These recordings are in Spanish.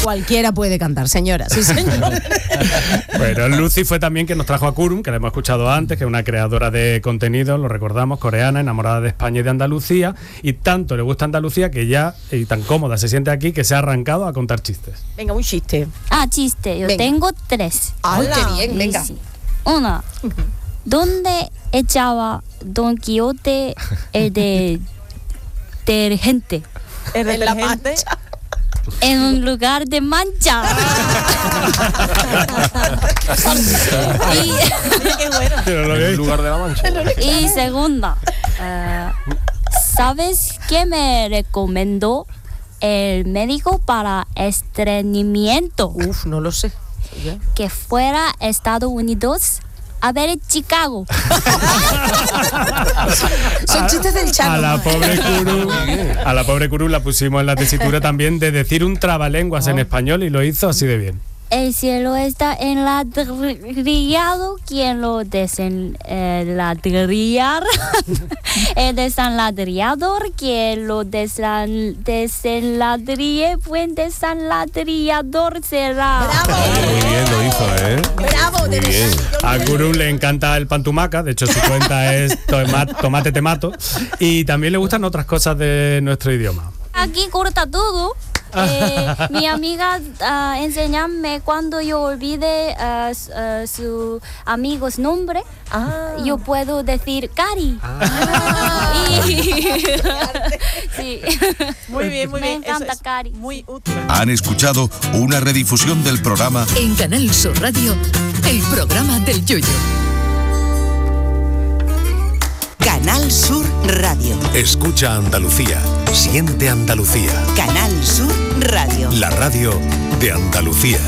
Cualquiera puede cantar, señora. Sí, señor. Bueno, Lucy fue también quien nos trajo a Kurum, que la hemos escuchado antes, que es una creadora de contenido, lo recordamos, coreana, enamorada de España y de Andalucía, y tanto le gusta Andalucía que ya, y tan cómoda se siente aquí, que se ha arrancado a contar chistes. Venga, un chiste. Chiste. Yo Venga. tengo 3. ¡Ay, qué bien! Venga. Sí. Una. ¿Dónde echaba Don Quijote el detergente? En la mancha. En un lugar de mancha. Qué bueno. Pero En el lugar de la mancha. Y segunda, ¿sabes qué me recomendó el médico para estreñimiento? Uf, no lo sé. Que fuera a Estados Unidos a ver Chicago. Son chistes del Chano. A la pobre Kurum la pusimos en la tesitura también de decir un trabalenguas en español y lo hizo así de bien. El cielo está enladrillado. ¿Quién lo desenladrillar? El desenladrillador. ¿Quién lo desenladrille? Buen desenladrillador será. Muy bien lo hizo, Bravo, Muy de bien. verdad. A Kurum le encanta el pantumaca, de hecho su cuenta es tomate te mato, y también le gustan otras cosas de nuestro idioma. Aquí corta todo. Mi amiga enseñarme cuando yo olvide su amigo's nombre. Yo puedo decir Cari. Sí. Muy bien, muy Me bien. encanta Eso es Cari. muy útil. Han escuchado una redifusión del programa En Canal Sur Radio, el programa del Yoyo. Canal Sur Radio. Escucha Andalucía. Siente Andalucía. Canal Sur Radio. La radio de Andalucía.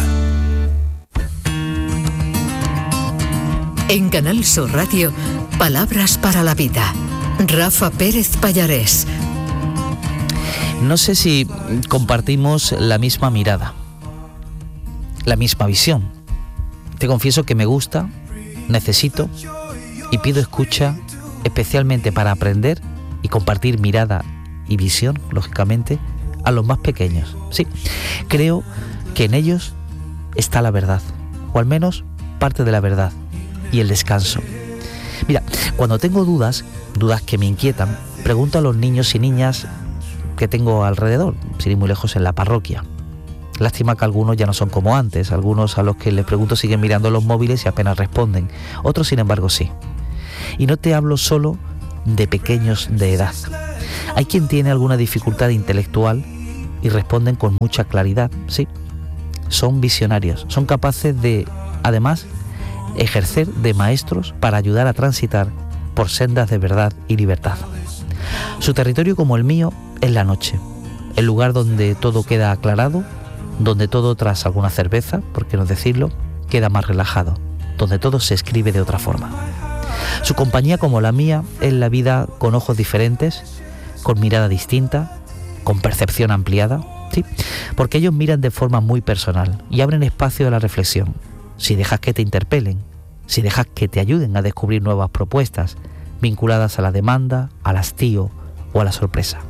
En Canal Sur Radio, palabras para la vida. Rafa Pérez Pallarés. No sé si compartimos la misma mirada, la misma visión. Te confieso que me gusta, necesito y pido escucha especialmente para aprender y compartir mirada y visión, lógicamente, a los más pequeños. Sí, creo que en ellos está la verdad, o al menos parte de la verdad y el descanso. Mira, cuando tengo dudas que me inquietan, pregunto a los niños y niñas que tengo alrededor, sin ir muy lejos en la parroquia. Lástima que algunos ya no son como antes, algunos a los que les pregunto siguen mirando los móviles y apenas responden, otros sin embargo sí. Y no te hablo solo de pequeños de edad. Hay quien tiene alguna dificultad intelectual y responden con mucha claridad, sí. Son visionarios, son capaces de, además, ejercer de maestros para ayudar a transitar por sendas de verdad y libertad. Su territorio, como el mío, es la noche, el lugar donde todo queda aclarado, donde todo, tras alguna cerveza, por qué no decirlo, queda más relajado, donde todo se escribe de otra forma. Su compañía, como la mía, es la vida con ojos diferentes, con mirada distinta, con percepción ampliada, ¿sí? Porque ellos miran de forma muy personal y abren espacio a la reflexión. Si dejas que te interpelen, si dejas que te ayuden a descubrir nuevas propuestas vinculadas a la demanda, al hastío o a la sorpresa.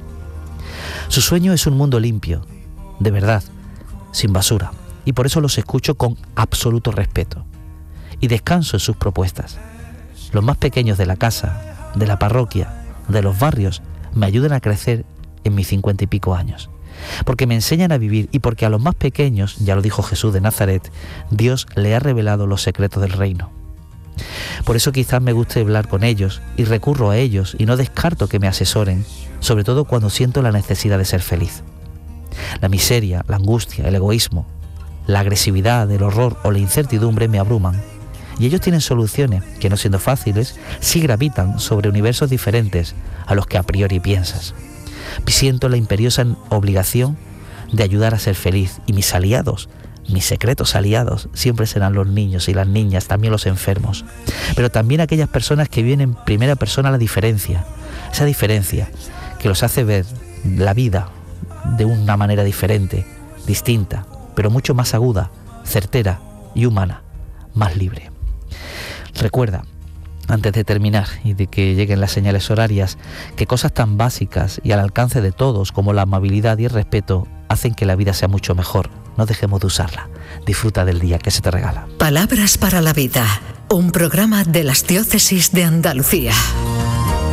Su sueño es un mundo limpio, de verdad, sin basura, y por eso los escucho con absoluto respeto y descanso en sus propuestas. Los más pequeños de la casa, de la parroquia, de los barrios, me ayudan a crecer en mis 50 y pico años. Porque me enseñan a vivir y porque a los más pequeños, ya lo dijo Jesús de Nazaret, Dios le ha revelado los secretos del reino. Por eso quizás me guste hablar con ellos y recurro a ellos y no descarto que me asesoren, sobre todo cuando siento la necesidad de ser feliz. La miseria, la angustia, el egoísmo, la agresividad, el horror o la incertidumbre me abruman. Y ellos tienen soluciones que, no siendo fáciles, sí gravitan sobre universos diferentes a los que a priori piensas. Siento la imperiosa obligación de ayudar a ser feliz, y mis aliados, mis secretos aliados, siempre serán los niños y las niñas, también los enfermos. Pero también aquellas personas que viven en primera persona la diferencia, esa diferencia que los hace ver la vida de una manera diferente, distinta, pero mucho más aguda, certera y humana, más libre. Recuerda, antes de terminar y de que lleguen las señales horarias, que cosas tan básicas y al alcance de todos como la amabilidad y el respeto hacen que la vida sea mucho mejor, no dejemos de usarla. Disfruta del día que se te regala. Palabras para la vida, un programa de las diócesis de Andalucía.